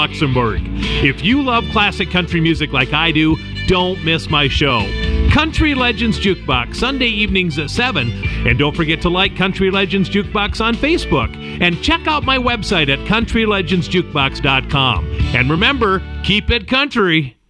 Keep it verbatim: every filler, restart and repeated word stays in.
Luxembourg. If you love classic country music like I do, don't miss my show. Country Legends Jukebox, Sunday evenings at seven. And don't forget to like Country Legends Jukebox on Facebook. And check out my website at country legends jukebox dot com. And remember, keep it country.